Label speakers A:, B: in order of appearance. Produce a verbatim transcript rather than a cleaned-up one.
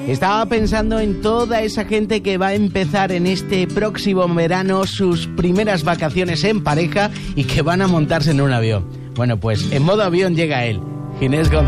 A: Estaba pensando en toda esa gente que va a empezar en este próximo verano sus primeras vacaciones en pareja y que van a montarse en un avión. Bueno, pues en modo avión llega él, Ginés González.